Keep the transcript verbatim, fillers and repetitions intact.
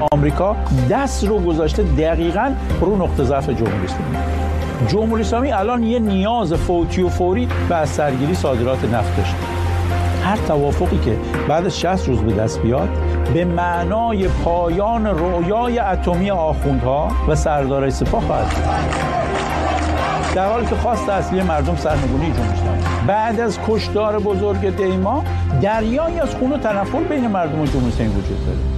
آمریکا دست رو گذاشته دقیقاً رو نقطه ضعف جمهوری اسلامی. جمهوری اسلامی الان یه نیاز فوتی و فوری به از سرگیری صادرات نفت داشته. هر توافقی که بعد از شصت روز به دست بیاد به معنای پایان رویای اتمی آخوندها و سردارای سپاه خواهد بود، در حالی که خواست اصلی مردم سرنگونی جمهوری اسلامی. بعد از کشتار بزرگ دیما دریایی از خون و تنفر بین مردم و جمهوری اسلامی وجود داره.